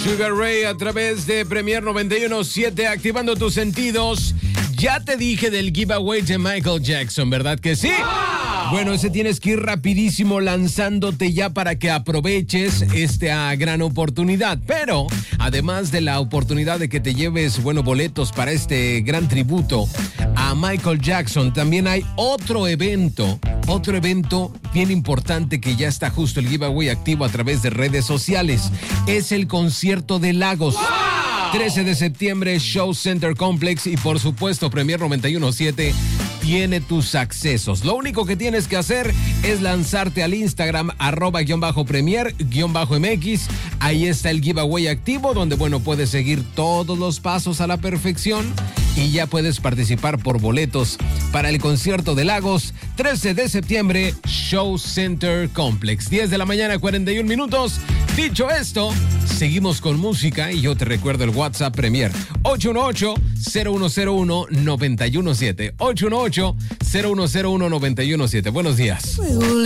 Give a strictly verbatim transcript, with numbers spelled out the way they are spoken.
Sugar Ray a través de Premier noventa y uno punto siete, activando tus sentidos. Ya te dije del giveaway de Michael Jackson, ¿verdad que sí? ¡Wow! Bueno, ese tienes que ir rapidísimo lanzándote ya para que aproveches esta gran oportunidad. Pero, además de la oportunidad de que te lleves, bueno, boletos para este gran tributo a Michael Jackson, también hay otro evento, otro evento bien importante que ya está justo el giveaway activo a través de redes sociales. Es el concierto de Lagos. ¡Wow! trece de septiembre, Show Center Complex, y por supuesto Premier noventa y uno punto siete tiene tus accesos. Lo único que tienes que hacer es lanzarte al Instagram arroba guión bajo premier guión bajo mx. Ahí está el giveaway activo, donde bueno, puedes seguir todos los pasos a la perfección y ya puedes participar por boletos para el concierto de Lagos, trece de septiembre, Show Center Complex, diez de la mañana, cuarenta y un minutos. Dicho esto, seguimos con música y yo te recuerdo el WhatsApp Premier ocho uno ocho, cero uno cero uno, nueve uno siete, ocho uno ocho, cero uno cero uno, nueve uno siete. Buenos días.